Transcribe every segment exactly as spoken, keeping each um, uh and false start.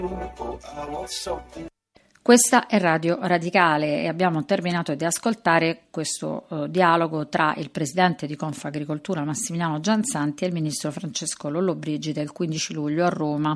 Questa è Radio Radicale e abbiamo terminato di ascoltare questo uh, dialogo tra il presidente di Confagricoltura Massimiliano Giansanti e il ministro Francesco Lollobrigida il quindici luglio a Roma.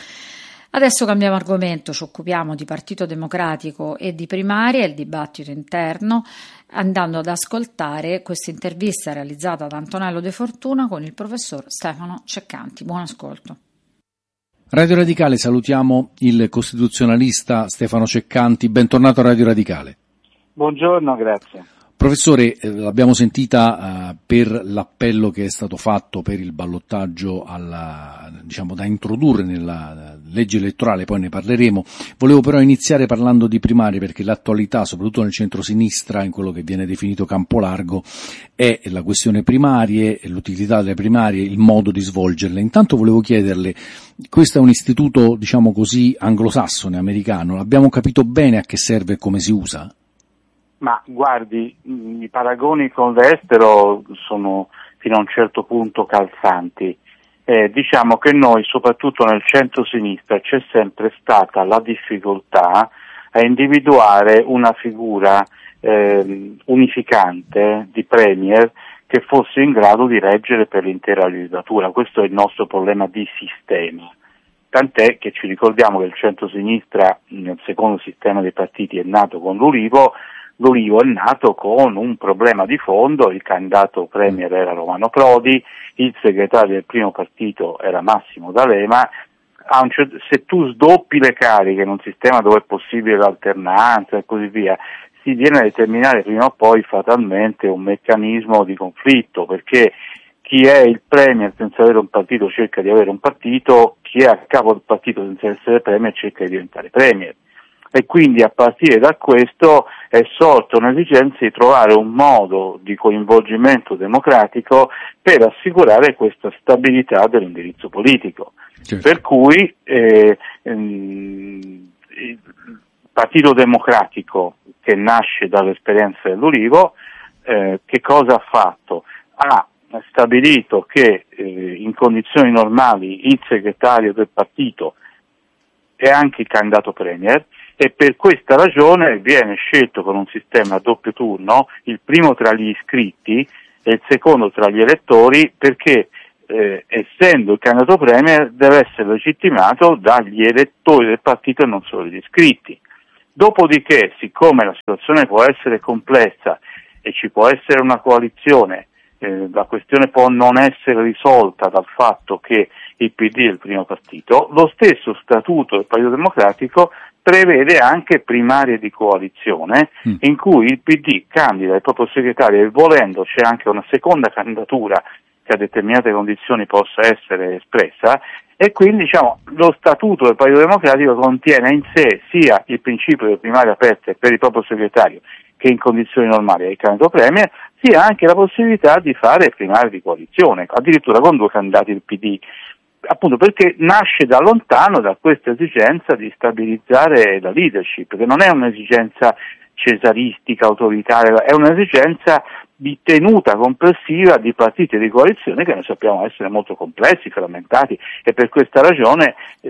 Adesso cambiamo argomento, ci occupiamo di Partito Democratico e di primarie e il dibattito interno, andando ad ascoltare questa intervista realizzata da Antonello De Fortuna con il professor Stefano Ceccanti. Buon ascolto. Radio Radicale, salutiamo il costituzionalista Stefano Ceccanti, bentornato a Radio Radicale. Buongiorno, grazie. Professore, eh, l'abbiamo sentita eh, per l'appello che è stato fatto per il ballottaggio alla, diciamo, da introdurre nella legge elettorale, poi ne parleremo. Volevo però iniziare parlando di primarie perché l'attualità, soprattutto nel centro-sinistra, in quello che viene definito campo largo, è la questione primarie, l'utilità delle primarie, il modo di svolgerle. Intanto volevo chiederle, questo è un istituto, diciamo così, anglosassone, americano, abbiamo capito bene a che serve e come si usa? Ma guardi, i paragoni con l'estero sono fino a un certo punto calzanti. Eh, diciamo che noi, soprattutto nel centro-sinistra, c'è sempre stata la difficoltà a individuare una figura eh, unificante di premier che fosse in grado di reggere per l'intera legislatura. Questo è il nostro problema di sistema. Tant'è che ci ricordiamo che il centro-sinistra nel secondo sistema dei partiti è nato con l'Ulivo. L'Ulivo è nato con un problema di fondo, il candidato premier era Romano Prodi, il segretario del primo partito era Massimo D'Alema. Se tu sdoppi le cariche in un sistema dove è possibile l'alternanza e così via, si viene a determinare prima o poi fatalmente un meccanismo di conflitto, perché chi è il premier senza avere un partito cerca di avere un partito, chi è a capo del partito senza essere premier cerca di diventare premier. E quindi a partire da questo è sorta un'esigenza di trovare un modo di coinvolgimento democratico per assicurare questa stabilità dell'indirizzo politico. Certo. Per cui eh, ehm, il Partito Democratico, che nasce dall'esperienza dell'Ulivo, eh, che cosa ha fatto? Ha stabilito che eh, in condizioni normali il segretario del partito è anche il candidato premier, e per questa ragione viene scelto con un sistema a doppio turno il primo tra gli iscritti e il secondo tra gli elettori, perché eh, essendo il candidato premier deve essere legittimato dagli elettori del partito e non solo dagli iscritti. Dopodiché, siccome la situazione può essere complessa e ci può essere una coalizione, eh, la questione può non essere risolta dal fatto che il P D è il primo partito, lo stesso statuto del Partito Democratico prevede anche primarie di coalizione mm. in cui il P D candida il proprio segretario e volendo c'è anche una seconda candidatura che a determinate condizioni possa essere espressa, e quindi diciamo lo statuto del Partito Democratico contiene in sé sia il principio delle primarie aperte per il proprio segretario che in condizioni normali è il candidato premier, sia anche la possibilità di fare primarie di coalizione, addirittura con due candidati del P D. Appunto perché nasce da lontano da questa esigenza di stabilizzare la leadership, che non è un'esigenza cesaristica, autoritaria, è un'esigenza di tenuta complessiva di partiti di coalizione che noi sappiamo essere molto complessi, frammentati, e per questa ragione eh,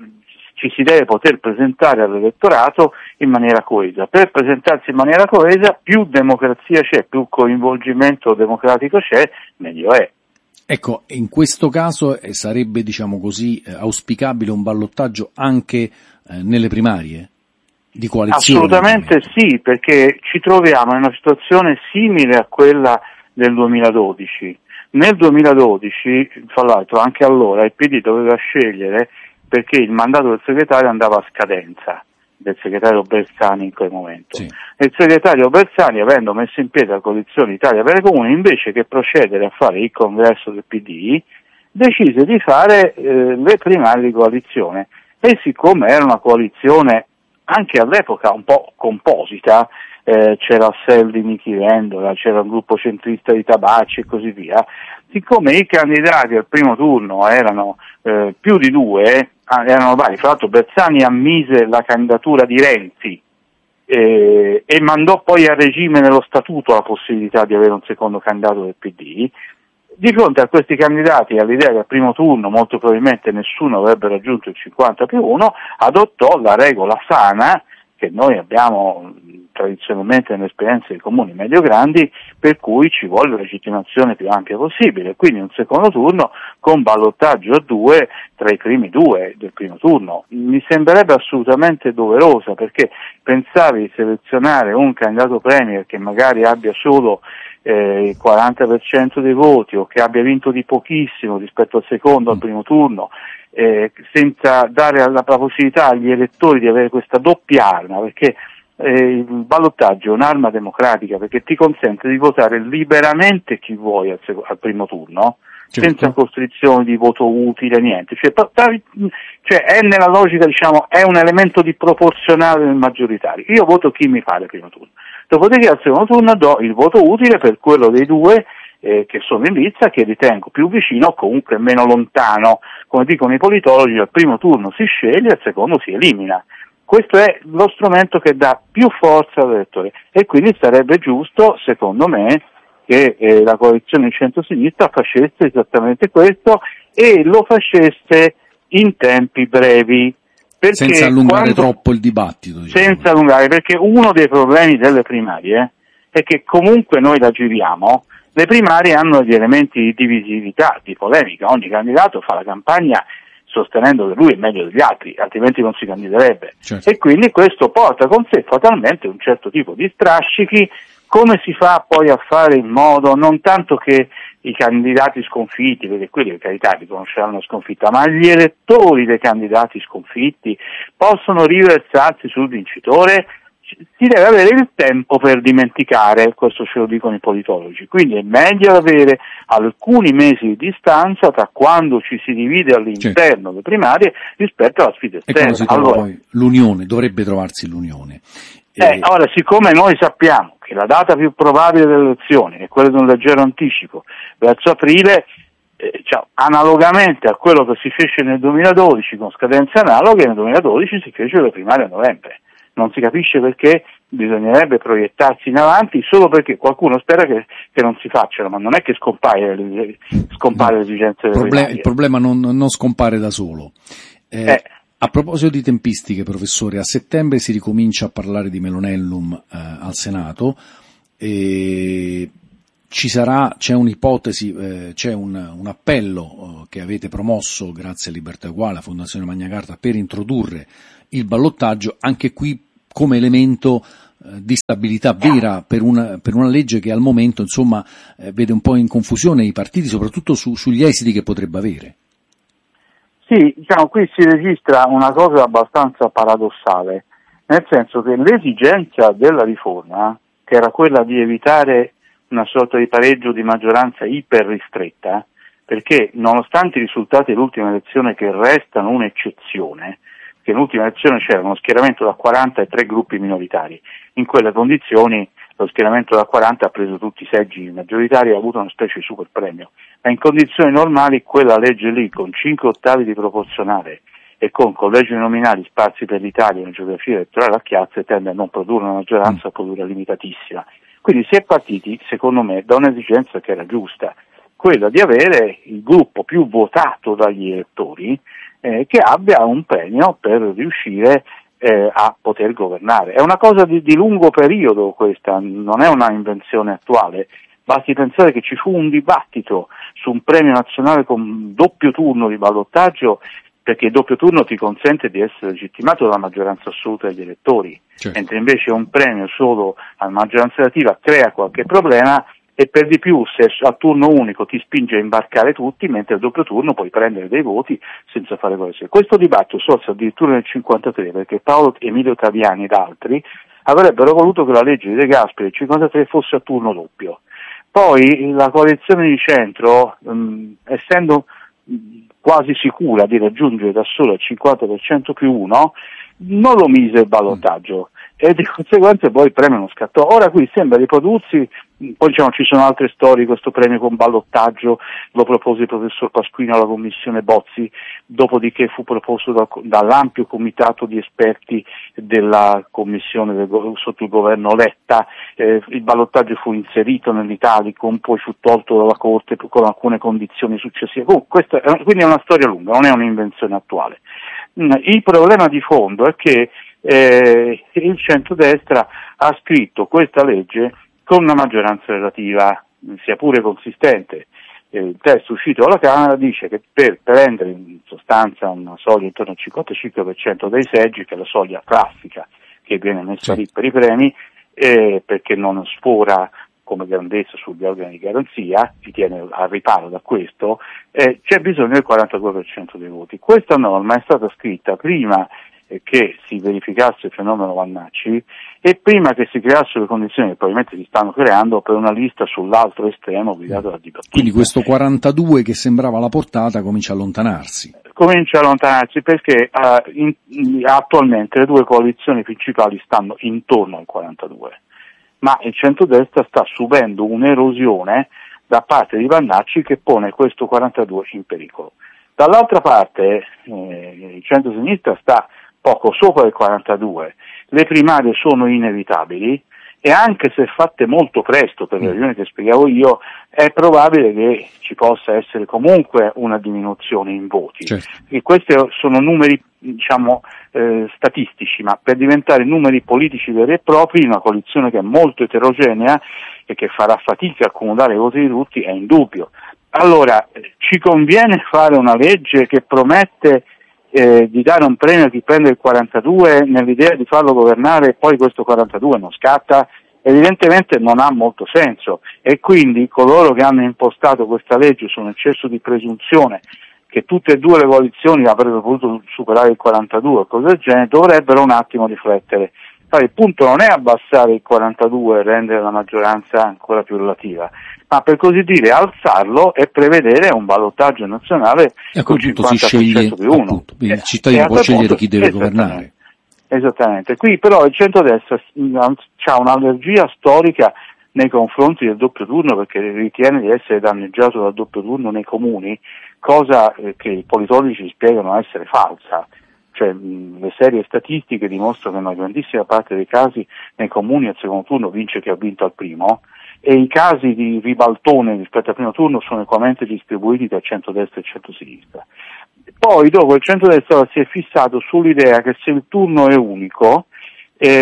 ci si deve poter presentare all'elettorato in maniera coesa. Per presentarsi in maniera coesa più democrazia c'è, più coinvolgimento democratico c'è, meglio è. Ecco, in questo caso eh, sarebbe, diciamo così, eh, auspicabile un ballottaggio anche eh, nelle primarie di coalizione? Assolutamente sì, perché ci troviamo in una situazione simile a quella del duemiladodici. Nel duemiladodici, fra l'altro, anche allora il P D doveva scegliere perché il mandato del segretario andava a scadenza, del segretario Bersani in quel momento. Sì. Il segretario Bersani, avendo messo in piedi la coalizione Italia per le Comuni, invece che procedere a fare il congresso del P D, decise di fare eh, le primarie di coalizione. E siccome era una coalizione anche all'epoca un po' composita, eh, c'era Sell di Nichi Vendola, c'era un gruppo centrista di Tabacci e così via, siccome i candidati al primo turno erano eh, più di due, erano vari, fra l'altro Bersani ammise la candidatura di Renzi eh, e mandò poi a regime nello statuto la possibilità di avere un secondo candidato del P D, di fronte a questi candidati e all'idea che al primo turno molto probabilmente nessuno avrebbe raggiunto il cinquanta più uno, adottò la regola sana che noi abbiamo tradizionalmente nelle esperienze dei comuni medio-grandi, per cui ci vuole la legittimazione più ampia possibile, quindi un secondo turno con ballottaggio a due tra i primi due del primo turno. Mi sembrerebbe assolutamente doverosa, perché pensare di selezionare un candidato premier che magari abbia solo eh, il quaranta per cento dei voti o che abbia vinto di pochissimo rispetto al secondo, al primo turno, eh, senza dare la, la possibilità agli elettori di avere questa doppia arma, perché Eh, il ballottaggio è un'arma democratica, perché ti consente di votare liberamente chi vuoi al, sec- al primo turno, certo, senza costrizioni di voto utile, niente, cioè, cioè è nella logica, diciamo, è un elemento di proporzionale nel maggioritario. Io voto chi mi pare al primo turno, dopodiché al secondo turno do il voto utile per quello dei due eh, che sono in lizza, che ritengo più vicino o comunque meno lontano. Come dicono i politologi, al primo turno si sceglie, al secondo si elimina. Questo è lo strumento che dà più forza all'elettore, e quindi sarebbe giusto, secondo me, che eh, la coalizione di centro-sinistra facesse esattamente questo e lo facesse in tempi brevi. Senza allungare quando, troppo il dibattito. Diciamo. Senza allungare, perché uno dei problemi delle primarie è che comunque noi la giriamo, le primarie hanno degli elementi di divisività, di polemica, ogni candidato fa la campagna sostenendo che lui è meglio degli altri, altrimenti non si candiderebbe. Certo. E quindi questo porta con sé fatalmente un certo tipo di strascichi. Come si fa poi a fare in modo non tanto che i candidati sconfitti, perché quelli per carità riconosceranno sconfitta, ma gli elettori dei candidati sconfitti possono riversarsi sul vincitore? Si deve avere il tempo per dimenticare, questo ce lo dicono i politologi, quindi è meglio avere alcuni mesi di distanza tra quando ci si divide all'interno certo. delle primarie rispetto alla sfida esterna. E si trova allora, poi l'unione, dovrebbe trovarsi l'unione. E... Eh, ora, siccome noi sappiamo che la data più probabile delle elezioni è quella di un leggero anticipo verso aprile, eh, cioè, analogamente a quello che si fece nel duemiladodici con scadenze analoghe, nel duemiladodici si fece le primarie a novembre. Non si capisce perché bisognerebbe proiettarsi in avanti solo perché qualcuno spera che, che non si facciano, ma non è che scompare, scompare no, l'esigenza delle problem- primarie. Il problema non, non scompare da solo. Eh, eh. A proposito di tempistiche, professore, a settembre si ricomincia a parlare di Melonellum eh, al Senato. E ci sarà, c'è un'ipotesi, eh, c'è un, un appello eh, che avete promosso grazie a Libertà Eguale, a Fondazione Magna Carta, per introdurre il ballottaggio, anche qui come elemento eh, di stabilità vera per una, per una legge che al momento insomma eh, vede un po' in confusione i partiti, soprattutto su, sugli esiti che potrebbe avere. Sì, diciamo, qui si registra una cosa abbastanza paradossale, nel senso che l'esigenza della riforma, che era quella di evitare una sorta di pareggio di maggioranza iper ristretta, perché nonostante i risultati dell'ultima elezione, che restano un'eccezione, che nell'ultima elezione c'era uno schieramento da quaranta e tre gruppi minoritari, in quelle condizioni lo schieramento da quaranta ha preso tutti i seggi maggioritari e ha avuto una specie di super premio, ma in condizioni normali quella legge lì, con cinque ottavi di proporzionale e con collegi nominali sparsi per l'Italia in geografia elettorale a chiazze, tende a non produrre una maggioranza, a produrre limitatissima. Quindi si è partiti, secondo me, da un'esigenza che era giusta, quella di avere il gruppo più votato dagli elettori eh, che abbia un premio per riuscire eh, a poter governare. È una cosa di, di lungo periodo questa, non è una invenzione attuale. Basti pensare che ci fu un dibattito su un premio nazionale con doppio turno di ballottaggio, perché il doppio turno ti consente di essere legittimato dalla maggioranza assoluta degli elettori, certo. mentre invece un premio solo alla maggioranza relativa crea qualche problema, e per di più se al turno unico ti spinge a imbarcare tutti, mentre al doppio turno puoi prendere dei voti senza fare cose. Questo dibattito sorse addirittura nel cinquantatré, perché Paolo Emilio Taviani ed altri avrebbero voluto che la legge di De Gasperi del cinquantatré fosse a turno doppio. Poi la coalizione di centro, mh, essendo mh, quasi sicura di raggiungere da sola il cinquanta per cento più uno, non lo mise il ballottaggio. E di conseguenza poi il premio non scattò. Ora qui sembra riprodursi, poi diciamo ci sono altre storie, questo premio con ballottaggio lo propose il professor Pasquino alla commissione Bozzi, dopodiché fu proposto da, dall'ampio comitato di esperti della commissione del, sotto il governo Letta, eh, il ballottaggio fu inserito nell'Italicum, poi fu tolto dalla Corte con alcune condizioni successive. Oh, questa è, quindi è una storia lunga, non è un'invenzione attuale. Il problema di fondo è che eh, il centrodestra ha scritto questa legge con una maggioranza relativa, sia pure consistente. Il testo uscito dalla Camera dice che per prendere in sostanza una soglia intorno al cinquantacinque per cento dei seggi, che è la soglia classica che viene messa sì. lì per i premi, eh, perché non sfora come grandezza sugli organi di garanzia, si tiene al riparo da questo, eh, c'è bisogno del quarantadue per cento dei voti. Questa norma è stata scritta prima eh, che si verificasse il fenomeno Vannacci e prima che si creassero le condizioni che probabilmente si stanno creando per una lista sull'altro estremo guidato da Di Battista. Quindi questo quarantadue che sembrava la portata comincia a allontanarsi. Comincia a allontanarsi perché uh, in, in, attualmente le due coalizioni principali stanno intorno al quarantadue, ma il centrodestra sta subendo un'erosione da parte di Vannacci che pone questo quarantadue in pericolo. Dall'altra parte eh, il centro-sinistra sta poco sopra il quarantadue, le primarie sono inevitabili e anche se fatte molto presto, per le ragioni che spiegavo io, è probabile che ci possa essere comunque una diminuzione in voti. Certo. E questi sono numeri, diciamo, eh, statistici, ma per diventare numeri politici veri e propri, una coalizione che è molto eterogenea e che farà fatica a accumulare i voti di tutti è indubbio. Allora, ci conviene fare una legge che promette Eh, di dare un premio a chi prende il quarantadue nell'idea di farlo governare e poi questo quarantadue non scatta? Evidentemente non ha molto senso e quindi coloro che hanno impostato questa legge su un eccesso di presunzione che tutte e due le coalizioni avrebbero potuto superare il quarantadue o cose del genere dovrebbero un attimo riflettere. Poi il punto non è abbassare il quarantadue e rendere la maggioranza ancora più relativa, ma per così dire alzarlo e prevedere un ballottaggio nazionale e a quel punto si sceglie più uno. Appunto, il cittadino può scegliere chi deve governare. Esattamente, qui però il centrodestra ha un'allergia storica nei confronti del doppio turno perché ritiene di essere danneggiato dal doppio turno nei comuni, cosa che i politologi spiegano essere falsa. Cioè, mh, le serie statistiche dimostrano che in una grandissima parte dei casi nei comuni al secondo turno vince chi ha vinto al primo e i casi di ribaltone rispetto al primo turno sono equamente distribuiti tra centrodestra e centrosinistra. Poi dopo il centrodestra si è fissato sull'idea che se il turno è unico eh,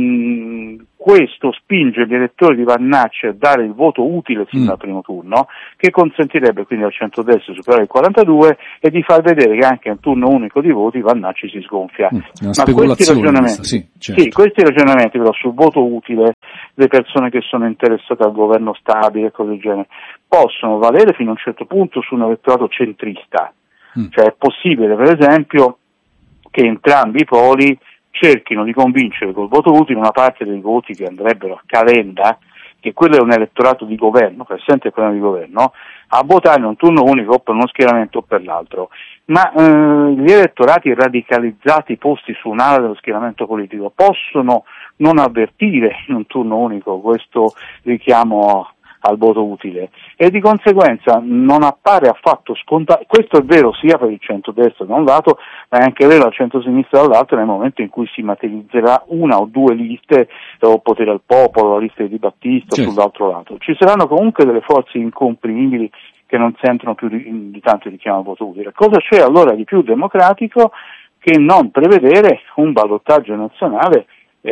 mh, questo spinge gli elettori di Vannacci a dare il voto utile sin dal primo turno, che consentirebbe quindi al centrodestra di superare il quarantadue e di far vedere che anche in turno unico di voti Vannacci si sgonfia. Mm, Ma questi ragionamenti, questa, sì, certo. sì, questi ragionamenti però sul voto utile, le persone che sono interessate al governo stabile e cose del genere, possono valere fino a un certo punto su un elettorato centrista. Mm. Cioè è possibile per esempio che entrambi i poli cerchino di convincere col voto utile una parte dei voti che andrebbero a Calenda, che quello è un elettorato di governo, che sente il problema di governo, a votare in un turno unico o per uno schieramento o per l'altro. Ma eh, gli elettorati radicalizzati posti su un'ala dello schieramento politico possono non avvertire in un turno unico questo richiamo al voto utile e di conseguenza non appare affatto scontato. Questo è vero sia per il centrodestra da un lato, ma è anche vero al centrosinistra dall'altro nel momento in cui si materializzerà una o due liste o potere al popolo, la lista di Di Battista sì. Sull'altro lato. Ci saranno comunque delle forze incomprimibili che non sentono più di, di tanto il richiamo al voto utile. Cosa c'è allora di più democratico che non prevedere un ballottaggio nazionale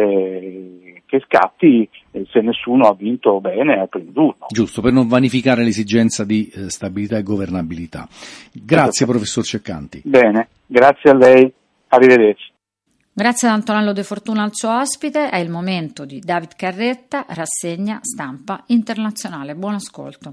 eh, che scatti eh, se nessuno ha vinto bene al primo turno. Giusto, per non vanificare l'esigenza di eh, stabilità e governabilità. Grazie esatto. Professor Ceccanti. Bene, grazie a lei, arrivederci. Grazie ad Antonello De Fortuna al suo ospite, è il momento di David Carretta, rassegna stampa internazionale. Buon ascolto.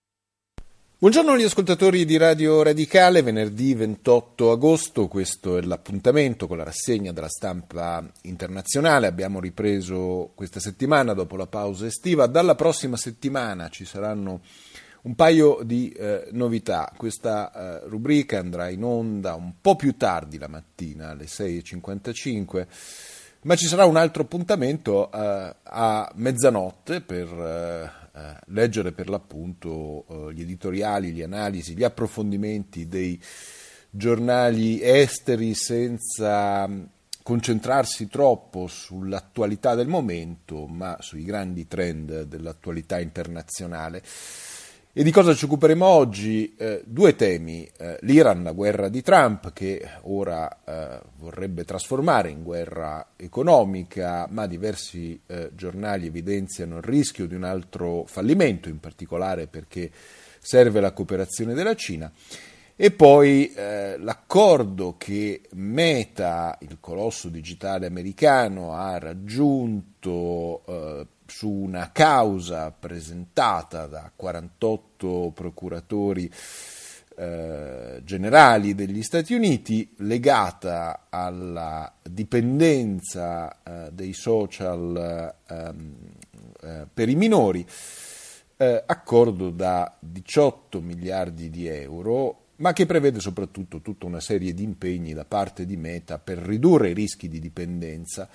Buongiorno agli ascoltatori di Radio Radicale, venerdì ventotto agosto, questo è l'appuntamento con la rassegna della stampa internazionale. Abbiamo ripreso questa settimana dopo la pausa estiva, dalla prossima settimana ci saranno un paio di eh, novità. Questa eh, rubrica andrà in onda un po' più tardi la mattina, alle sei e cinquantacinque, ma ci sarà un altro appuntamento eh, a mezzanotte per eh, eh, leggere per l'appunto eh, gli editoriali, le analisi, gli approfondimenti dei giornali esteri senza concentrarsi troppo sull'attualità del momento, ma sui grandi trend dell'attualità internazionale. E di cosa ci occuperemo oggi? Eh, due temi, eh, l'Iran, la guerra di Trump, che ora eh, vorrebbe trasformare in guerra economica, ma diversi eh, giornali evidenziano il rischio di un altro fallimento, in particolare perché serve la cooperazione della Cina. E poi eh, l'accordo che Meta, il colosso digitale americano, ha raggiunto eh, su una causa presentata da quarantotto procuratori eh, generali degli Stati Uniti, legata alla dipendenza eh, dei social eh, eh, per i minori, eh, accordo da diciotto miliardi di euro, ma che prevede soprattutto tutta una serie di impegni da parte di Meta per ridurre i rischi di dipendenza.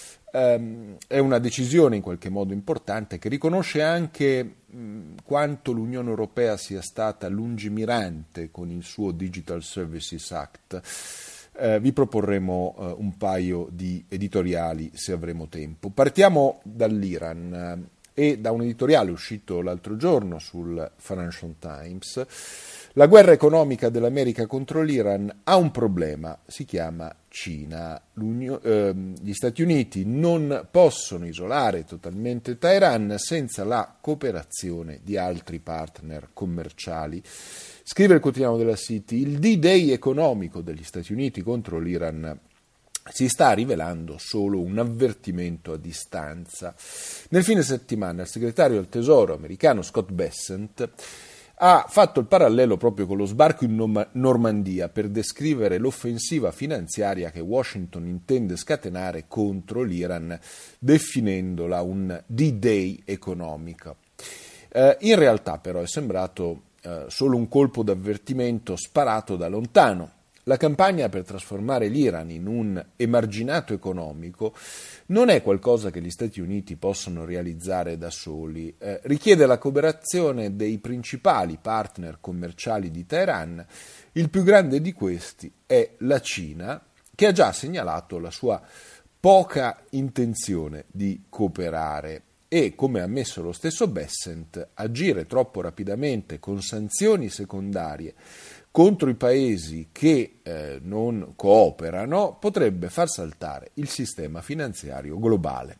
Um, è una decisione in qualche modo importante che riconosce anche mh, quanto l'Unione Europea sia stata lungimirante con il suo Digital Services Act. Uh, vi proporremo uh, un paio di editoriali se avremo tempo. Partiamo dall'Iran uh, e da un editoriale uscito l'altro giorno sul Financial Times. La guerra economica dell'America contro l'Iran ha un problema, si chiama Cina. Eh, gli Stati Uniti non possono isolare totalmente Teheran senza la cooperazione di altri partner commerciali. Scrive il quotidiano della City, il D-Day economico degli Stati Uniti contro l'Iran si sta rivelando solo un avvertimento a distanza. Nel fine settimana il segretario del Tesoro americano Scott Bessent ha fatto il parallelo proprio con lo sbarco in Normandia per descrivere l'offensiva finanziaria che Washington intende scatenare contro l'Iran, definendola un D-Day economico. Eh, in realtà però è sembrato eh, solo un colpo d'avvertimento sparato da lontano. La campagna per trasformare l'Iran in un emarginato economico non è qualcosa che gli Stati Uniti possono realizzare da soli, eh, richiede la cooperazione dei principali partner commerciali di Teheran. Il più grande di questi è la Cina, che ha già segnalato la sua poca intenzione di cooperare e, come ha ammesso lo stesso Bessent, agire troppo rapidamente con sanzioni secondarie contro i paesi che eh, non cooperano potrebbe far saltare il sistema finanziario globale.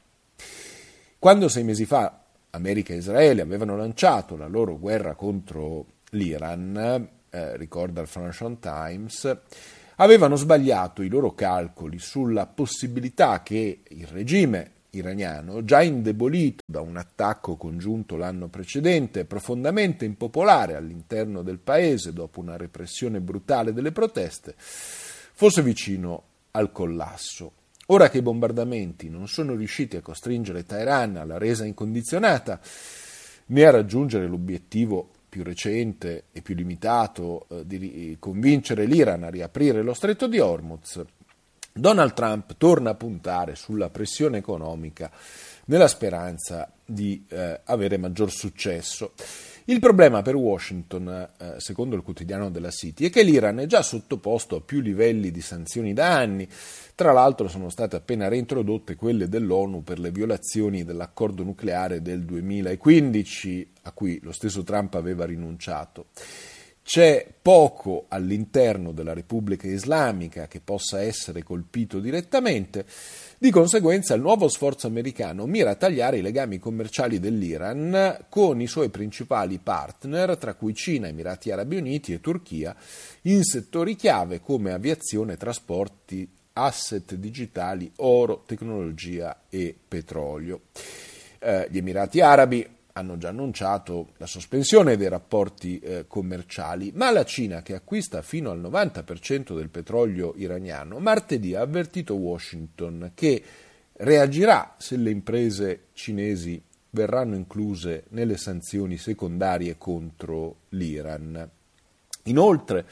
Quando sei mesi fa America e Israele avevano lanciato la loro guerra contro l'Iran, eh, ricorda il Financial Times, avevano sbagliato i loro calcoli sulla possibilità che il regime iraniano, già indebolito da un attacco congiunto l'anno precedente, profondamente impopolare all'interno del paese dopo una repressione brutale delle proteste, fosse vicino al collasso. Ora che i bombardamenti non sono riusciti a costringere Teheran alla resa incondizionata né a raggiungere l'obiettivo più recente e più limitato eh, di convincere l'Iran a riaprire lo stretto di Hormuz, Donald Trump torna a puntare sulla pressione economica nella speranza di eh, avere maggior successo. Il problema per Washington, eh, secondo il quotidiano della City, è che l'Iran è già sottoposto a più livelli di sanzioni da anni. Tra l'altro sono state appena reintrodotte quelle dell'ONU per le violazioni dell'accordo nucleare del duemilaquindici, a cui lo stesso Trump aveva rinunciato. C'è poco all'interno della Repubblica Islamica che possa essere colpito direttamente, di conseguenza il nuovo sforzo americano mira a tagliare i legami commerciali dell'Iran con i suoi principali partner, tra cui Cina, Emirati Arabi Uniti e Turchia, in settori chiave come aviazione, trasporti, asset digitali, oro, tecnologia e petrolio. Eh, gli Emirati Arabi hanno già annunciato la sospensione dei rapporti eh, commerciali, ma la Cina, che acquista fino al novanta per cento del petrolio iraniano, martedì ha avvertito Washington che reagirà se le imprese cinesi verranno incluse nelle sanzioni secondarie contro l'Iran. Inoltre,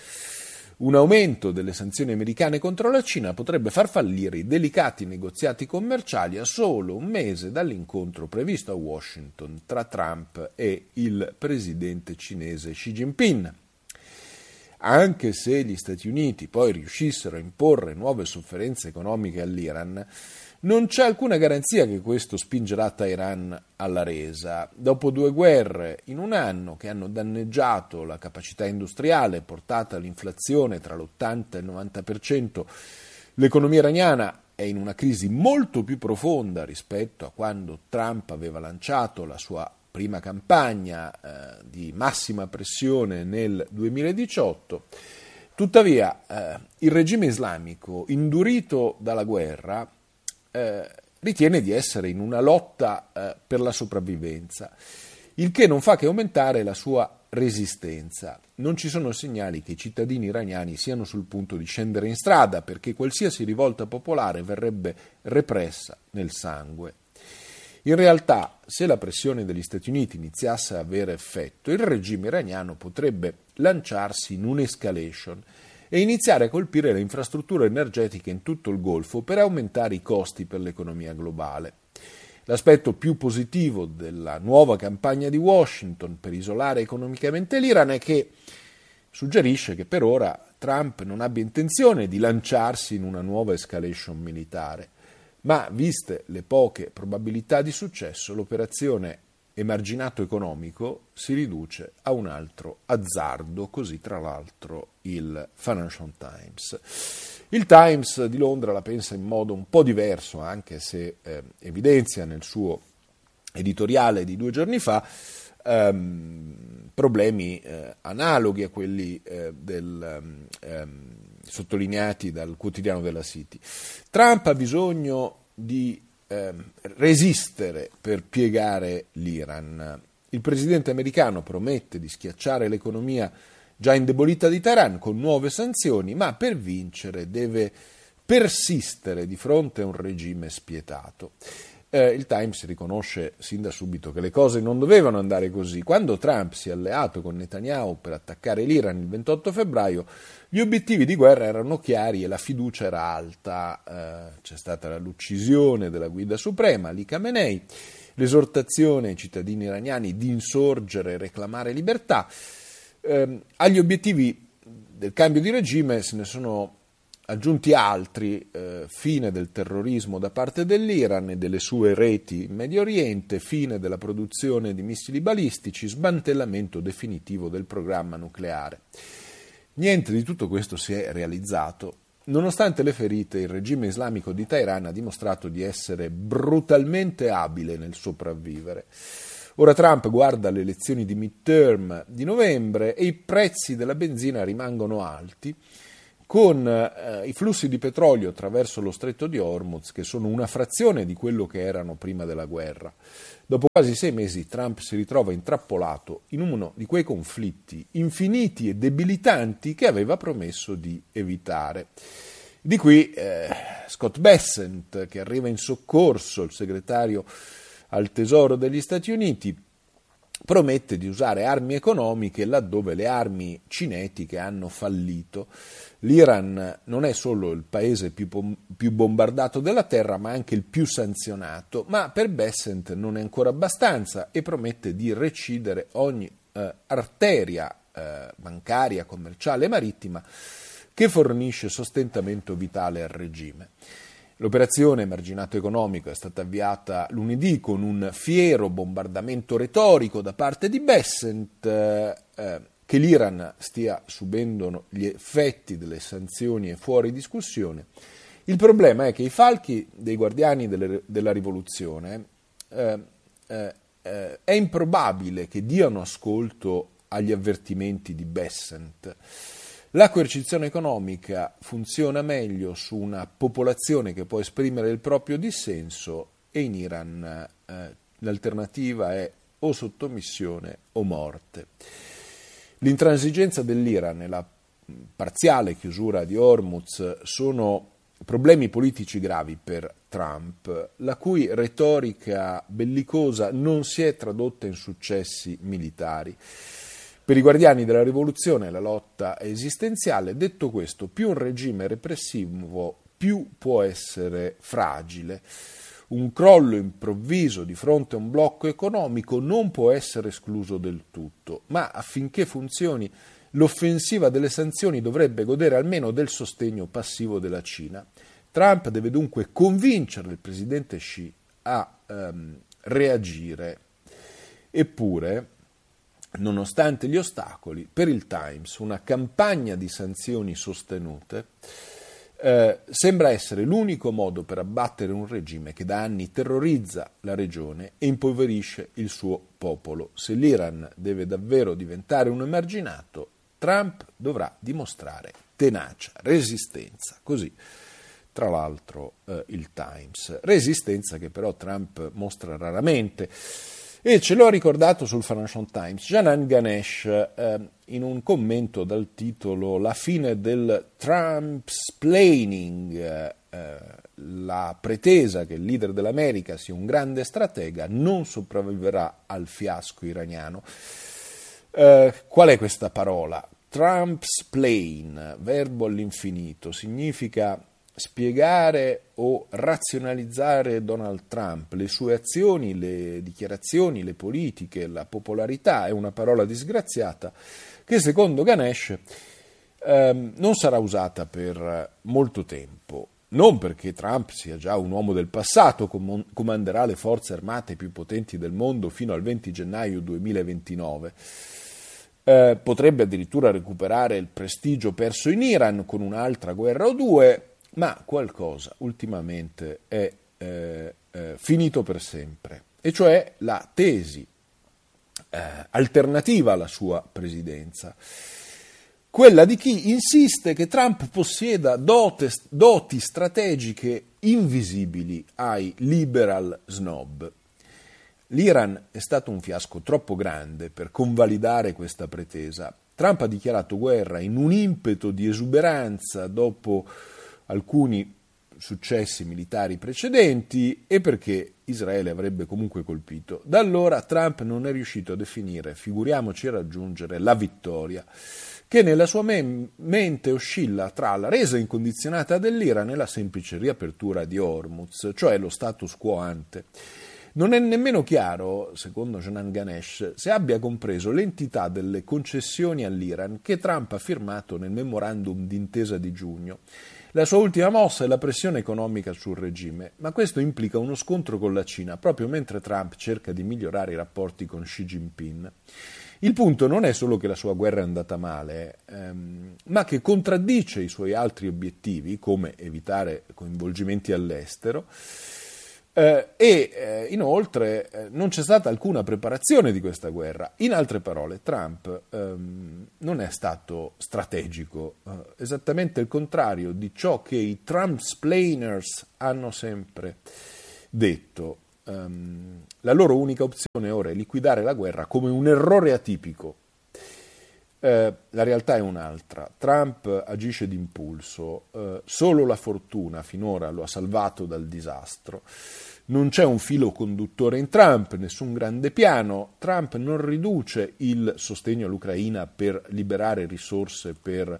un aumento delle sanzioni americane contro la Cina potrebbe far fallire i delicati negoziati commerciali a solo un mese dall'incontro previsto a Washington tra Trump e il presidente cinese Xi Jinping. anche se gli Stati Uniti poi riuscissero a imporre nuove sofferenze economiche all'Iran, non c'è alcuna garanzia che questo spingerà Teheran alla resa. Dopo due guerre in un anno che hanno danneggiato la capacità industriale, portata all'inflazione tra l'ottanta e il novanta per cento, l'economia iraniana è in una crisi molto più profonda rispetto a quando Trump aveva lanciato la sua prima campagna eh, di massima pressione nel duemiladiciotto. Tuttavia, eh, il regime islamico, indurito dalla guerra, Eh, ritiene di essere in una lotta eh, per la sopravvivenza, il che non fa che aumentare la sua resistenza. Non ci sono segnali che i cittadini iraniani siano sul punto di scendere in strada, perché qualsiasi rivolta popolare verrebbe repressa nel sangue. In realtà, se la pressione degli Stati Uniti iniziasse a avere effetto, il regime iraniano potrebbe lanciarsi in un'escalation e iniziare a colpire le infrastrutture energetiche in tutto il Golfo per aumentare i costi per l'economia globale. L'aspetto più positivo della nuova campagna di Washington per isolare economicamente l'Iran è che suggerisce che per ora Trump non abbia intenzione di lanciarsi in una nuova escalation militare, ma viste le poche probabilità di successo, l'operazione emarginato economico si riduce a un altro azzardo, così tra l'altro il Financial Times. Il Times di Londra la pensa in modo un po' diverso, anche se eh, evidenzia nel suo editoriale di due giorni fa ehm, problemi eh, analoghi a quelli eh, del, ehm, sottolineati dal quotidiano della City. Trump ha bisogno di resistere per piegare l'Iran. Il presidente americano promette di schiacciare l'economia già indebolita di Teheran con nuove sanzioni, ma per vincere deve persistere di fronte a un regime spietato. Eh, il Times riconosce sin da subito che le cose non dovevano andare così. Quando Trump si è alleato con Netanyahu per attaccare l'Iran il ventotto febbraio, gli obiettivi di guerra erano chiari e la fiducia era alta. Eh, c'è stata l'uccisione della guida suprema, Ali Khamenei, l'esortazione ai cittadini iraniani di insorgere e reclamare libertà. Eh, agli obiettivi del cambio di regime se ne sono aggiunti altri, eh, fine del terrorismo da parte dell'Iran e delle sue reti in Medio Oriente, fine della produzione di missili balistici, smantellamento definitivo del programma nucleare. Niente di tutto questo si è realizzato. Nonostante le ferite, il regime islamico di Teheran ha dimostrato di essere brutalmente abile nel sopravvivere. Ora Trump guarda le elezioni di midterm di novembre e i prezzi della benzina rimangono alti, con eh, i flussi di petrolio attraverso lo stretto di Hormuz che sono una frazione di quello che erano prima della guerra. Dopo quasi sei mesi Trump si ritrova intrappolato in uno di quei conflitti infiniti e debilitanti che aveva promesso di evitare. Di qui eh, Scott Bessent, che arriva in soccorso, il segretario al Tesoro degli Stati Uniti, promette di usare armi economiche laddove le armi cinetiche hanno fallito. L'Iran non è solo il paese più, più bombardato della terra, ma anche il più sanzionato, ma per Bessent non è ancora abbastanza e promette di recidere ogni eh, arteria eh, bancaria, commerciale e marittima che fornisce sostentamento vitale al regime. L'operazione emarginato economico è stata avviata lunedì con un fiero bombardamento retorico da parte di Bessent, eh, eh, che l'Iran stia subendo gli effetti delle sanzioni è fuori discussione. Il problema è che i falchi dei guardiani delle, della rivoluzione eh, eh, eh, è improbabile che diano ascolto agli avvertimenti di Bessent. La coercizione economica funziona meglio su una popolazione che può esprimere il proprio dissenso e in Iran eh, l'alternativa è o sottomissione o morte. L'intransigenza dell'Iran e la parziale chiusura di Hormuz sono problemi politici gravi per Trump, la cui retorica bellicosa non si è tradotta in successi militari. Per i guardiani della rivoluzione la lotta è esistenziale. Detto questo, più un regime repressivo, più può essere fragile. Un crollo improvviso di fronte a un blocco economico non può essere escluso del tutto, ma affinché funzioni l'offensiva delle sanzioni dovrebbe godere almeno del sostegno passivo della Cina. Trump deve dunque convincere il presidente Xi a ehm, reagire. Eppure, nonostante gli ostacoli, per il Times una campagna di sanzioni sostenute eh, sembra essere l'unico modo per abbattere un regime che da anni terrorizza la regione e impoverisce il suo popolo. Se l'Iran deve davvero diventare un emarginato, Trump dovrà dimostrare tenacia, resistenza, così tra l'altro eh, il Times. Resistenza che però Trump mostra raramente. E ce l'ho ricordato sul Financial Times Janan Ganesh eh, in un commento dal titolo La fine del Trumpsplaining, eh, eh, la pretesa che il leader dell'America sia un grande stratega non sopravviverà al fiasco iraniano. Eh, qual è questa parola? Trumpsplain, verbo all'infinito, significa spiegare o razionalizzare Donald Trump, le sue azioni, le dichiarazioni, le politiche, la popolarità. È una parola disgraziata che secondo Ganesh ehm, non sarà usata per molto tempo. Non perché Trump sia già un uomo del passato, com- comanderà le forze armate più potenti del mondo fino al venti gennaio duemilaventinove. Eh, potrebbe addirittura recuperare il prestigio perso in Iran con un'altra guerra o due, ma qualcosa ultimamente è eh, eh, finito per sempre, e cioè la tesi eh, alternativa alla sua presidenza, quella di chi insiste che Trump possieda dote, doti strategiche invisibili ai liberal snob. L'Iran è stato un fiasco troppo grande per convalidare questa pretesa. Trump ha dichiarato guerra in un impeto di esuberanza dopo alcuni successi militari precedenti e perché Israele avrebbe comunque colpito. Da allora Trump non è riuscito a definire, figuriamoci a raggiungere, la vittoria, che nella sua mem- mente oscilla tra la resa incondizionata dell'Iran e la semplice riapertura di Hormuz, cioè lo status quo ante. Non è nemmeno chiaro, secondo Janan Ganesh, se abbia compreso l'entità delle concessioni all'Iran che Trump ha firmato nel memorandum d'intesa di giugno. La sua ultima mossa è la pressione economica sul regime, ma questo implica uno scontro con la Cina, proprio mentre Trump cerca di migliorare i rapporti con Xi Jinping. Il punto non è solo che la sua guerra è andata male, ehm, ma che contraddice i suoi altri obiettivi, come evitare coinvolgimenti all'estero, Eh, e eh, inoltre eh, non c'è stata alcuna preparazione di questa guerra. In altre parole, Trump ehm, non è stato strategico, eh, esattamente il contrario di ciò che i Trumpsplainers hanno sempre detto. Um, la loro unica opzione ora è liquidare la guerra come un errore atipico. Eh, la realtà è un'altra. Trump agisce d'impulso, eh, solo la fortuna finora lo ha salvato dal disastro. Non c'è un filo conduttore in Trump, nessun grande piano. Trump non riduce il sostegno all'Ucraina per liberare risorse per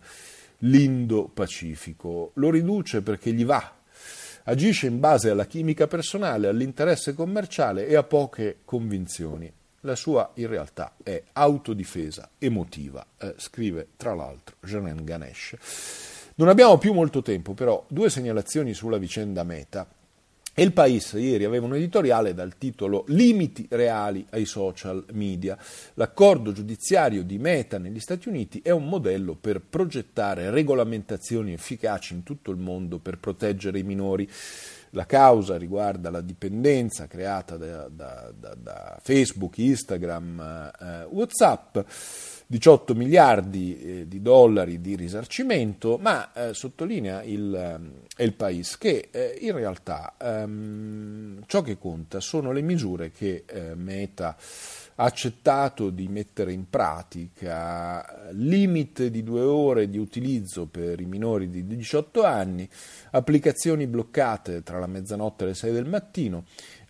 l'Indo-Pacifico, lo riduce perché gli va. Agisce in base alla chimica personale, all'interesse commerciale e a poche convinzioni. La sua, in realtà, è autodifesa emotiva, eh, scrive tra l'altro Janan Ganesh. Non abbiamo più molto tempo, però due segnalazioni sulla vicenda Meta. E il País ieri aveva un editoriale dal titolo Limiti reali ai social media. L'accordo giudiziario di Meta negli Stati Uniti è un modello per progettare regolamentazioni efficaci in tutto il mondo per proteggere i minori. La causa riguarda la dipendenza creata da, da, da, da Facebook, Instagram, eh, WhatsApp, diciotto miliardi eh, di dollari di risarcimento, ma eh, sottolinea il, il País che eh, in realtà ehm, ciò che conta sono le misure che eh, Meta ha accettato di mettere in pratica: limite di due ore di utilizzo per i minori di diciotto anni, applicazioni bloccate tra la mezzanotte e le sei del mattino,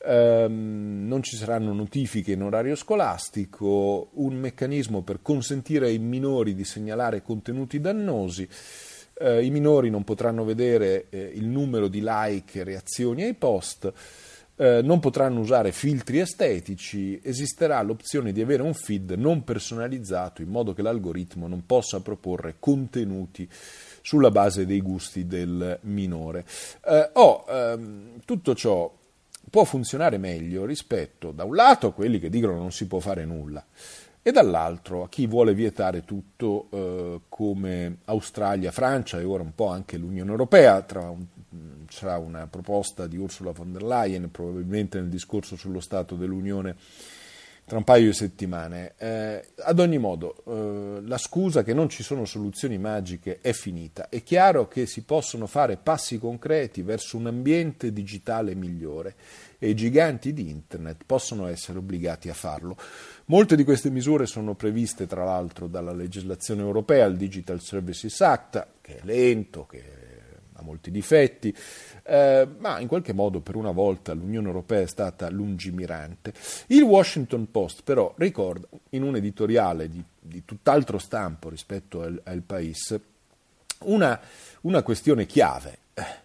ehm, non ci saranno notifiche in orario scolastico, un meccanismo per consentire ai minori di segnalare contenuti dannosi. Eh, i minori non potranno vedere eh, il numero di like e reazioni ai post. Eh, non potranno usare filtri estetici, esisterà l'opzione di avere un feed non personalizzato in modo che l'algoritmo non possa proporre contenuti sulla base dei gusti del minore. Eh, oh, ehm, tutto ciò può funzionare meglio rispetto, da un lato, a quelli che dicono non si può fare nulla, e dall'altro a chi vuole vietare tutto eh, come Australia, Francia e ora un po' anche l'Unione Europea. Tra un, sarà una proposta di Ursula von der Leyen probabilmente nel discorso sullo Stato dell'Unione tra un paio di settimane. Eh, ad ogni modo, eh, la scusa che non ci sono soluzioni magiche è finita. È chiaro che si possono fare passi concreti verso un ambiente digitale migliore e i giganti di Internet possono essere obbligati a farlo. Molte di queste misure sono previste, tra l'altro, dalla legislazione europea, il Digital Services Act, che è lento, che ha molti difetti, eh, ma in qualche modo per una volta l'Unione Europea è stata lungimirante. Il Washington Post però ricorda, in un editoriale di, di tutt'altro stampo rispetto al, al País, una, una questione chiave.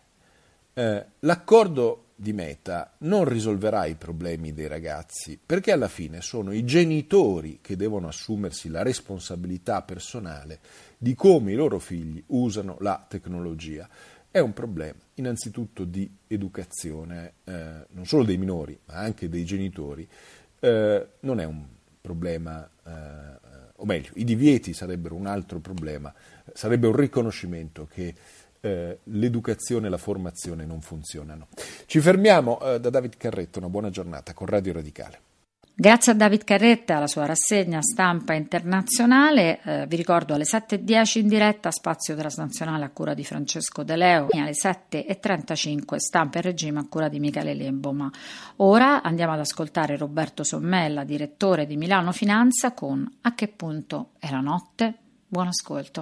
Eh, l'accordo di Meta non risolverà i problemi dei ragazzi, perché alla fine sono i genitori che devono assumersi la responsabilità personale di come i loro figli usano la tecnologia. È un problema innanzitutto di educazione, eh, non solo dei minori, ma anche dei genitori. Eh, non è un problema, eh, o meglio, i divieti sarebbero un altro problema, sarebbe un riconoscimento che Eh, l'educazione e la formazione non funzionano. Ci fermiamo eh, da David Carretta, una buona giornata con Radio Radicale. Grazie a David Carretta, alla sua rassegna stampa internazionale. Eh, vi ricordo alle sette e dieci in diretta Spazio Transnazionale a cura di Francesco De Leo e alle sette e trentacinque Stampa in regime a cura di Michele Lembo. Ma ora andiamo ad ascoltare Roberto Sommella, direttore di Milano Finanza, con A che punto è la notte? Buon ascolto.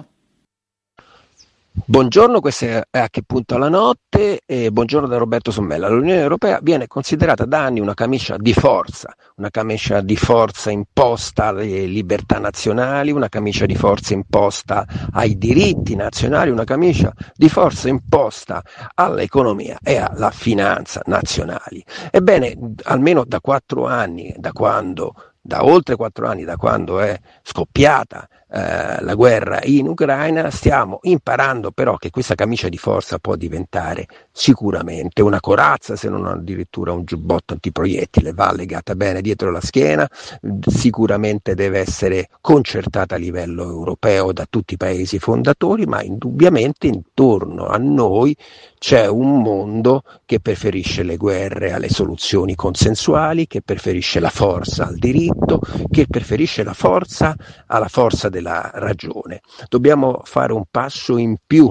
Buongiorno, questo è A che punto alla notte e buongiorno da Roberto Sommella. L'Unione Europea viene considerata da anni una camicia di forza, una camicia di forza imposta alle libertà nazionali, una camicia di forza imposta ai diritti nazionali, una camicia di forza imposta all'economia e alla finanza nazionali. Ebbene, almeno da quattro anni, da quando da oltre quattro anni, da quando è scoppiata eh, la guerra in Ucraina, stiamo imparando però che questa camicia di forza può diventare sicuramente una corazza, se non addirittura un giubbotto antiproiettile. Va legata bene dietro la schiena, sicuramente deve essere concertata a livello europeo da tutti i paesi fondatori, ma indubbiamente intorno a noi c'è un mondo che preferisce le guerre alle soluzioni consensuali, che preferisce la forza al diritto, che preferisce la forza alla forza della ragione. Dobbiamo fare un passo in più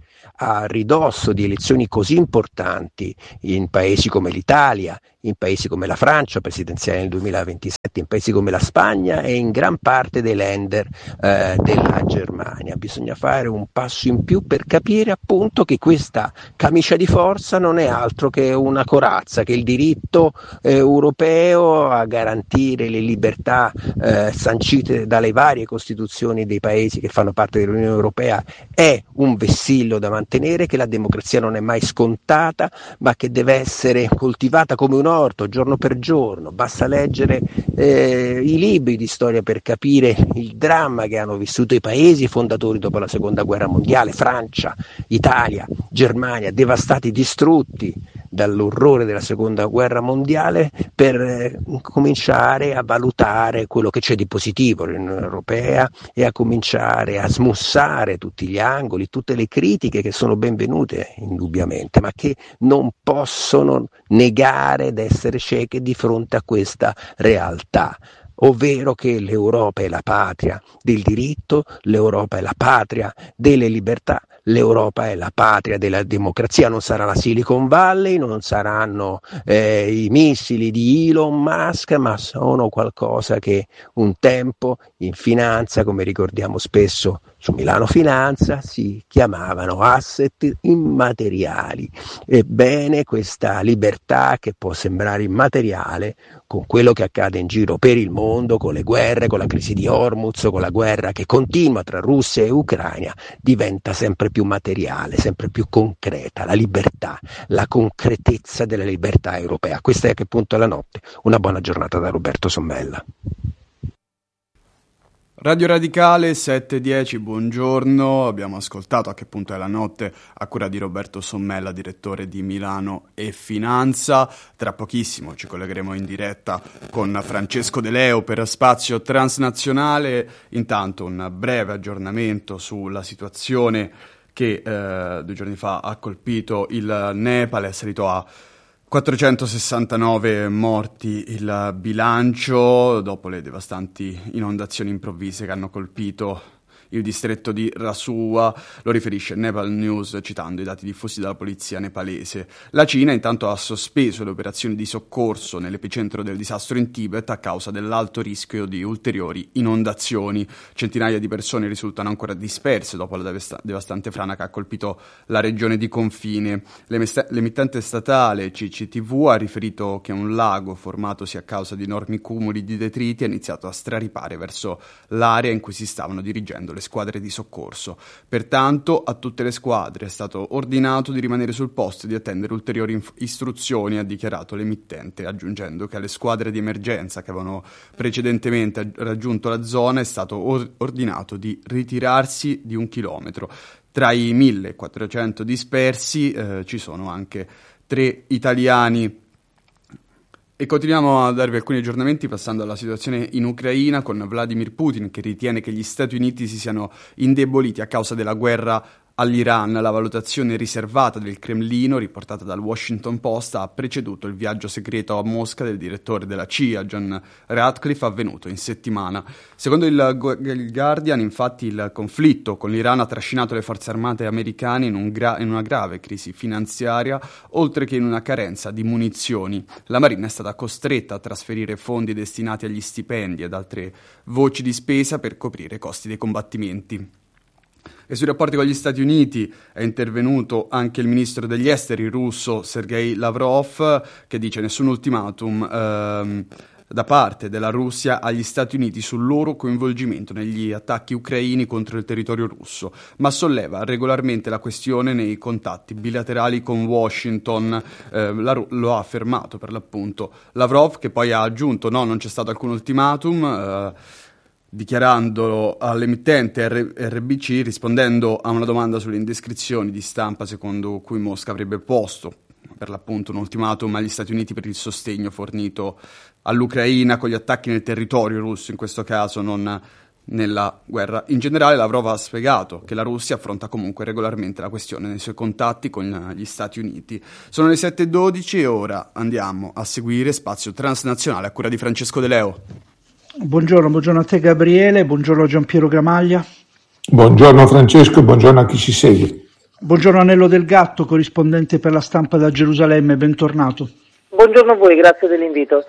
a ridosso di elezioni così importanti in paesi come l'Italia, in paesi come la Francia presidenziale nel duemilaventisette, in paesi come la Spagna e in gran parte dei Länder eh, della Germania. Bisogna fare un passo in più per capire appunto che questa camicia di forza non è altro che una corazza, che il diritto eh, europeo a garantire le libertà eh, sancite dalle varie costituzioni dei paesi che fanno parte dell'Unione Europea è un vessillo da mantenere, che la democrazia non è mai scontata, ma che deve essere coltivata come un orto giorno per giorno. Basta leggere eh, i libri di storia per capire il dramma che hanno vissuto i paesi fondatori dopo la seconda guerra mondiale, Francia, Italia, Germania, devastati, distrutti dall'orrore della seconda guerra mondiale, per eh, cominciare a valutare quello che c'è di positivo nell'Unione Europea e a cominciare a smussare tutti gli angoli, tutte le critiche che sono benvenute indubbiamente, ma che non possono negare di essere cieche di fronte a questa realtà, ovvero che l'Europa è la patria del diritto, l'Europa è la patria delle libertà, l'Europa è la patria della democrazia. Non sarà la Silicon Valley, non saranno eh, i missili di Elon Musk, ma sono qualcosa che un tempo in finanza, come ricordiamo spesso su Milano Finanza si chiamavano asset immateriali. Ebbene, questa libertà che può sembrare immateriale, con quello che accade in giro per il mondo, con le guerre, con la crisi di Hormuz, con la guerra che continua tra Russia e Ucraina, diventa sempre più materiale, sempre più concreta, la libertà, la concretezza della libertà europea. Questa è A che punto è la notte. Una buona giornata da Roberto Sommella. Radio Radicale sette e dieci, buongiorno, abbiamo ascoltato A che punto è la notte a cura di Roberto Sommella, direttore di Milano e Finanza. Tra pochissimo ci collegheremo in diretta con Francesco De Leo per Spazio Transnazionale. Intanto un breve aggiornamento sulla situazione che eh, due giorni fa ha colpito il Nepal, è salito a quattrocentosessantanove morti il bilancio dopo le devastanti inondazioni improvvise che hanno colpito il distretto di Rasua, lo riferisce Nepal News citando i dati diffusi dalla polizia nepalese. La Cina intanto ha sospeso le operazioni di soccorso nell'epicentro del disastro in Tibet a causa dell'alto rischio di ulteriori inondazioni. Centinaia di persone risultano ancora disperse dopo la devasta- devastante frana che ha colpito la regione di confine. L'emest- l'emittente statale C C T V ha riferito che un lago formatosi a causa di enormi cumuli di detriti ha iniziato a straripare verso l'area in cui si stavano dirigendo le squadre di soccorso. Pertanto a tutte le squadre è stato ordinato di rimanere sul posto e di attendere ulteriori inf- istruzioni, ha dichiarato l'emittente, aggiungendo che alle squadre di emergenza che avevano precedentemente raggiunto la zona è stato or- ordinato di ritirarsi di un chilometro. Tra i millequattrocento dispersi eh, ci sono anche tre italiani. E continuiamo a darvi alcuni aggiornamenti passando alla situazione in Ucraina con Vladimir Putin che ritiene che gli Stati Uniti si siano indeboliti a causa della guerra all'Iran. La valutazione riservata del Cremlino, riportata dal Washington Post, ha preceduto il viaggio segreto a Mosca del direttore della C I A, John Ratcliffe, avvenuto in settimana. Secondo il Guardian, infatti, il conflitto con l'Iran ha trascinato le forze armate americane in, un gra- in una grave crisi finanziaria, oltre che in una carenza di munizioni. La Marina è stata costretta a trasferire fondi destinati agli stipendi ed altre voci di spesa per coprire i costi dei combattimenti. E sui rapporti con gli Stati Uniti è intervenuto anche il ministro degli esteri russo Sergei Lavrov, che dice nessun ultimatum ehm, da parte della Russia agli Stati Uniti sul loro coinvolgimento negli attacchi ucraini contro il territorio russo, ma solleva regolarmente la questione nei contatti bilaterali con Washington. Eh, la, lo ha affermato per l'appunto Lavrov, che poi ha aggiunto no, non c'è stato alcun ultimatum, eh, dichiarandolo all'emittente R B C, rispondendo a una domanda sulle indiscrezioni di stampa secondo cui Mosca avrebbe posto per l'appunto un ultimatum agli Stati Uniti per il sostegno fornito all'Ucraina con gli attacchi nel territorio russo, in questo caso non nella guerra in generale. Lavrov ha spiegato che la Russia affronta comunque regolarmente la questione nei suoi contatti con gli Stati Uniti. Sono le sette e dodici e ora andiamo a seguire Spazio Transnazionale a cura di Francesco De Leo. Buongiorno, buongiorno a te Gabriele, buongiorno a Giampiero Gramaglia. Buongiorno Francesco e buongiorno a chi ci segue. Buongiorno Anello Del Gatto, corrispondente per la Stampa da Gerusalemme, bentornato. Buongiorno a voi, grazie dell'invito.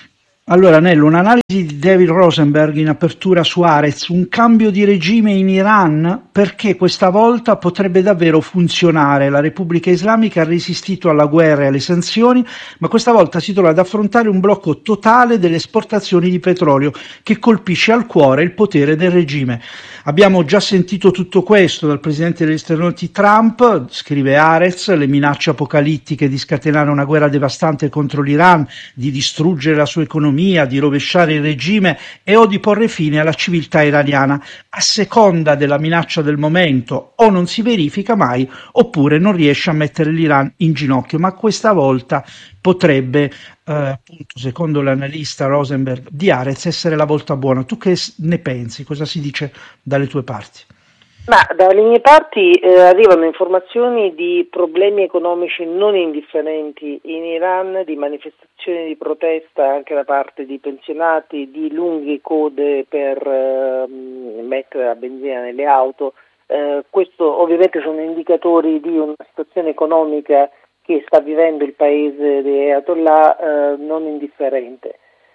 Allora Nello, un'analisi di David Rosenberg in apertura su Haaretz, un cambio di regime in Iran, perché questa volta potrebbe davvero funzionare. La Repubblica Islamica ha resistito alla guerra e alle sanzioni, ma questa volta si trova ad affrontare un blocco totale delle esportazioni di petrolio che colpisce al cuore il potere del regime. Abbiamo già sentito tutto questo dal presidente degli Stati Uniti Trump, scrive Haaretz, le minacce apocalittiche di scatenare una guerra devastante contro l'Iran, di distruggere la sua economia, di rovesciare il regime e o di porre fine alla civiltà iraniana. A seconda della minaccia del momento o non si verifica mai oppure non riesce a mettere l'Iran in ginocchio, ma questa volta potrebbe, eh, appunto, secondo l'analista Rosenberg di Haaretz, essere la volta buona. Tu che ne pensi? Cosa si dice dalle tue parti? Ma dalle mie parti eh, arrivano informazioni di problemi economici non indifferenti in Iran, di manifestazioni di protesta anche da parte di pensionati, di lunghe code per eh, mettere la benzina nelle auto. Eh, questo ovviamente sono indicatori di una situazione economica che sta vivendo il paese di Ayatollah eh, non indifferente.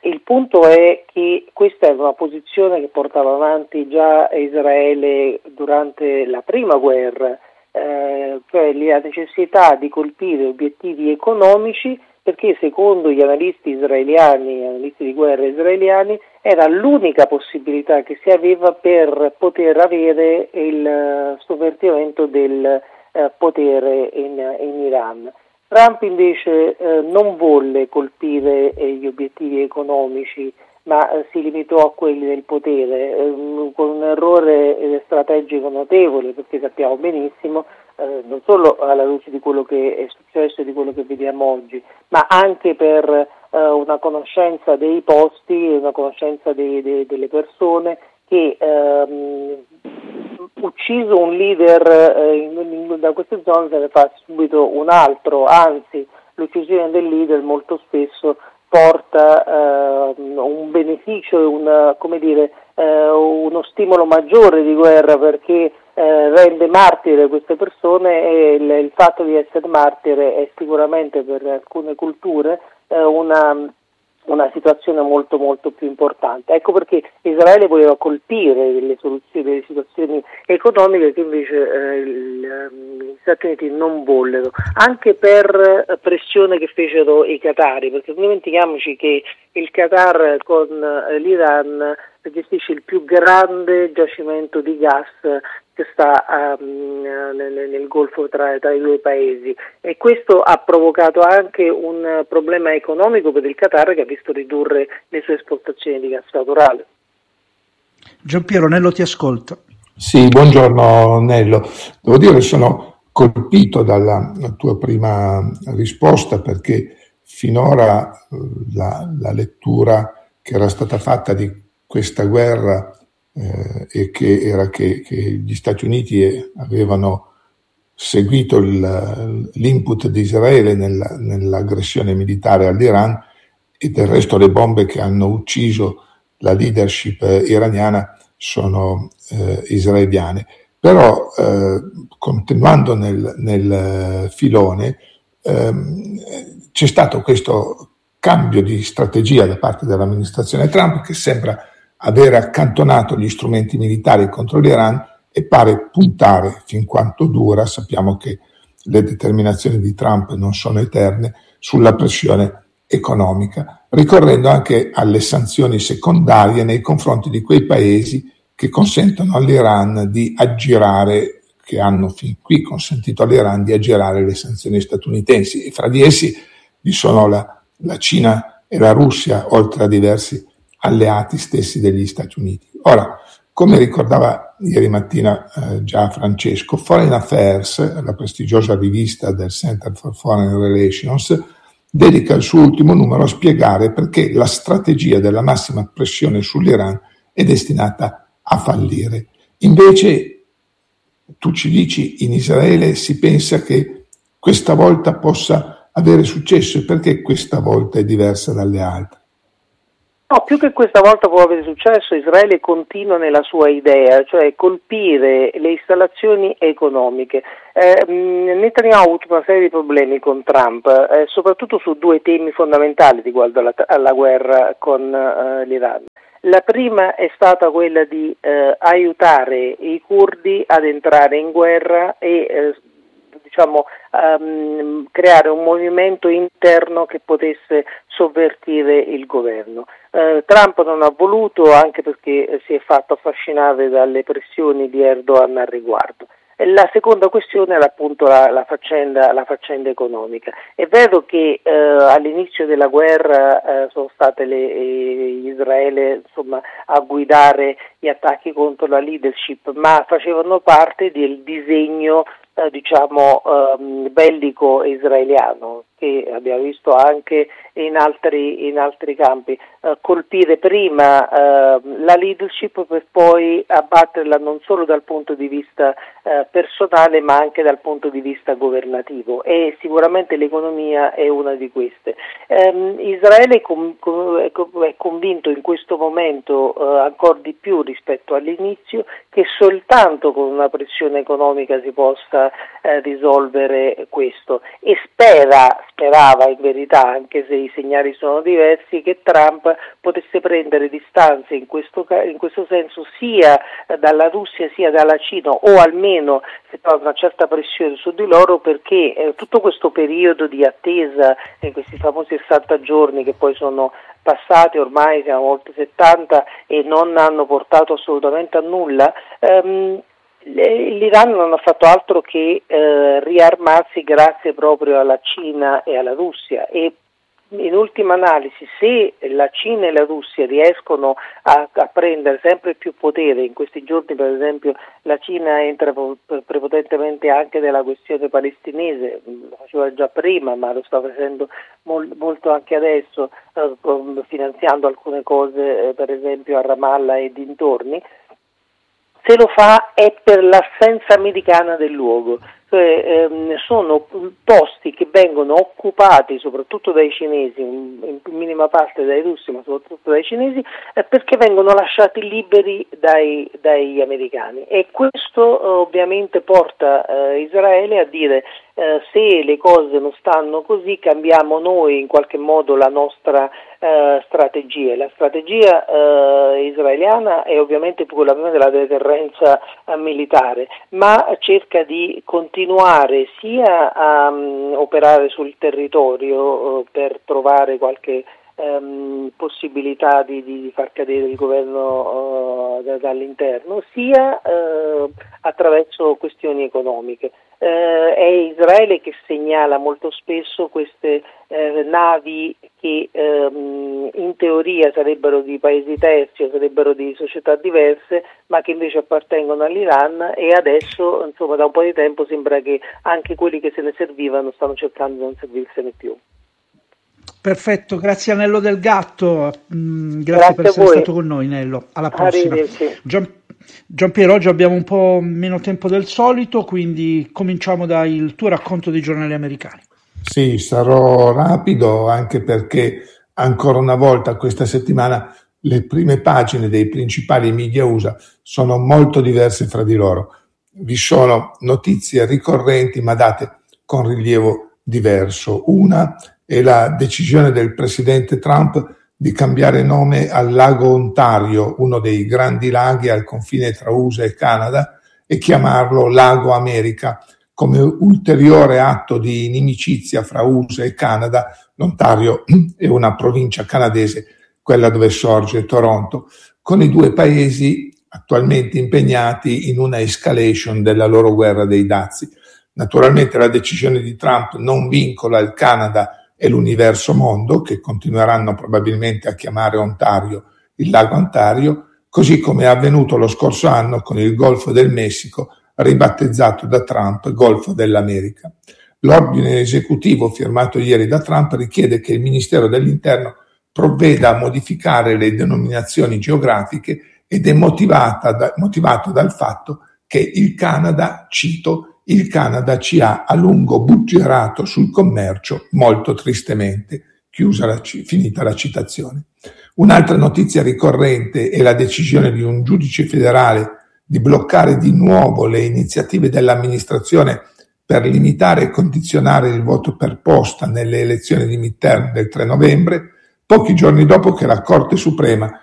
Il punto è che questa è una posizione che portava avanti già Israele durante la prima guerra, eh, cioè la necessità di colpire obiettivi economici, perché secondo gli analisti israeliani, gli analisti di guerra israeliani, era l'unica possibilità che si aveva per poter avere il sovvertimento del eh, potere in, in Iran. Trump invece eh, non volle colpire eh, gli obiettivi economici, ma eh, si limitò a quelli del potere, eh, con un errore eh, strategico notevole, perché sappiamo benissimo, eh, non solo alla luce di quello che è successo e di quello che vediamo oggi, ma anche per eh, una conoscenza dei posti, una conoscenza dei, dei, delle persone, che ehm, ucciso un leader eh, in, in, da queste zone se ne fa subito un altro, anzi l'uccisione del leader molto spesso porta eh, un beneficio, una, come dire, eh, uno stimolo maggiore di guerra, perché eh, rende martire queste persone, e il, il fatto di essere martire è sicuramente per alcune culture eh, una una situazione molto molto più importante. Ecco perché Israele voleva colpire delle soluzioni, delle situazioni economiche che invece eh, il, gli Stati Uniti non vollero, anche per pressione che fecero i Qatari, perché non dimentichiamoci che il Qatar con l'Iran gestisce il più grande giacimento di gas che sta um, nel, nel Golfo tra, tra i due paesi, e questo ha provocato anche un problema economico per il Qatar, che ha visto ridurre le sue esportazioni di gas naturale. Giampiero, Nello ti ascolta. Sì, buongiorno Nello. Devo dire che sono colpito dalla tua prima risposta, perché finora la, la lettura che era stata fatta di questa guerra eh, e che era che, che gli Stati Uniti avevano seguito il, l'input di Israele nella, nell'aggressione militare all'Iran, e del resto le bombe che hanno ucciso la leadership iraniana sono eh, israeliane. Però eh, continuando nel, nel filone ehm, c'è stato questo cambio di strategia da parte dell'amministrazione Trump, che sembra aver accantonato gli strumenti militari contro l'Iran e pare puntare, fin quanto dura, sappiamo che le determinazioni di Trump non sono eterne, sulla pressione economica, ricorrendo anche alle sanzioni secondarie nei confronti di quei paesi che consentono all'Iran di aggirare, che hanno fin qui consentito all'Iran di aggirare le sanzioni statunitensi, e fra di essi vi sono la, la Cina e la Russia, oltre a diversi alleati stessi degli Stati Uniti. Ora, come ricordava ieri mattina eh, già Francesco, Foreign Affairs, la prestigiosa rivista del Center for Foreign Relations, dedica il suo ultimo numero a spiegare perché la strategia della massima pressione sull'Iran è destinata a fallire. Invece, tu ci dici, in Israele si pensa che questa volta possa avere successo, e perché questa volta è diversa dalle altre? No, più che questa volta può avere successo, Israele continua nella sua idea, cioè colpire le installazioni economiche. Eh, Netanyahu ha avuto una serie di problemi con Trump, eh, soprattutto su due temi fondamentali riguardo alla, alla guerra con eh, l'Iran. La prima è stata quella di eh, aiutare i curdi ad entrare in guerra e eh, diciamo um, creare un movimento interno che potesse sovvertire il governo. Uh, Trump non ha voluto, anche perché si è fatto affascinare dalle pressioni di Erdogan al riguardo. E la seconda questione era appunto la, la, faccenda, la faccenda economica. È vero che eh, all'inizio della guerra eh, sono state le, eh, Israele insomma, a guidare gli attacchi contro la leadership, ma facevano parte del disegno eh, diciamo eh, bellico israeliano, che abbiamo visto anche in altri, in altri campi, eh, colpire prima eh, la leadership per poi abbatterla non solo dal punto di vista eh, personale ma anche dal punto di vista governativo, e sicuramente l'economia è una di queste. Eh, Israele è, com- com- è convinto in questo momento eh, ancora di più rispetto all'inizio che soltanto con una pressione economica si possa possa eh, risolvere questo, e spera, sperava in verità, anche se i segnali sono diversi, che Trump potesse prendere distanze in questo, in questo senso sia dalla Russia sia dalla Cina, o almeno effettuare una certa pressione su di loro, perché eh, tutto questo periodo di attesa, in questi famosi sessanta giorni che poi sono passati, ormai siamo oltre settanta, e non hanno portato assolutamente a nulla, ehm, l'Iran non ha fatto altro che eh, riarmarsi grazie proprio alla Cina e alla Russia, e in ultima analisi, se la Cina e la Russia riescono a, a prendere sempre più potere, in questi giorni per esempio la Cina entra prepotentemente anche nella questione palestinese, lo faceva già prima ma lo sta facendo mol, molto anche adesso, eh, finanziando alcune cose eh, per esempio a Ramallah e dintorni, se lo fa è per l'assenza americana del luogo. Cioè, ehm, sono posti che vengono occupati soprattutto dai cinesi, in, in minima parte dai russi, ma soprattutto dai cinesi, eh, perché vengono lasciati liberi dai, dai americani, e questo eh, ovviamente porta eh, Israele a dire eh, se le cose non stanno così, cambiamo noi in qualche modo la nostra eh, strategia. La strategia eh, israeliana è ovviamente quella della deterrenza eh, militare, ma cerca di continuare continuare sia a um, operare sul territorio uh, per trovare qualche um, possibilità di, di, di far cadere il governo uh, da, dall'interno, sia uh, attraverso questioni economiche. Uh, è Israele che segnala molto spesso queste uh, navi che um, in teoria sarebbero di paesi terzi o sarebbero di società diverse, ma che invece appartengono all'Iran, e adesso, insomma, da un po' di tempo sembra che anche quelli che se ne servivano stanno cercando di non servirsene più. Perfetto, grazie a Nello Del Gatto, mm, grazie, grazie per essere stato con noi, Nello, alla prossima. Gian, Giampiero, oggi abbiamo un po' meno tempo del solito, quindi cominciamo dal tuo racconto dei giornali americani. Sì, sarò rapido, anche perché ancora una volta questa settimana le prime pagine dei principali media U S A sono molto diverse fra di loro. Vi sono notizie ricorrenti ma date con rilievo diverso. Una è la decisione del presidente Trump di cambiare nome al lago Ontario, uno dei grandi laghi al confine tra U S A e Canada, e chiamarlo Lago America, come ulteriore atto di inimicizia fra U S A e Canada. L'Ontario è una provincia canadese, quella dove sorge Toronto, con i due paesi attualmente impegnati in una escalation della loro guerra dei dazi. Naturalmente la decisione di Trump non vincola il Canada e l'universo mondo, che continueranno probabilmente a chiamare Ontario il lago Ontario, così come è avvenuto lo scorso anno con il Golfo del Messico, ribattezzato da Trump Golfo dell'America. L'ordine esecutivo firmato ieri da Trump richiede che il Ministero dell'Interno provveda a modificare le denominazioni geografiche ed è motivata da, motivato dal fatto che il Canada, cito, il Canada ci ha a lungo buggerato sul commercio, molto tristemente, chiusa la, finita la citazione. Un'altra notizia ricorrente è la decisione di un giudice federale di bloccare di nuovo le iniziative dell'amministrazione per limitare e condizionare il voto per posta nelle elezioni di midterm del tre novembre, pochi giorni dopo che la Corte Suprema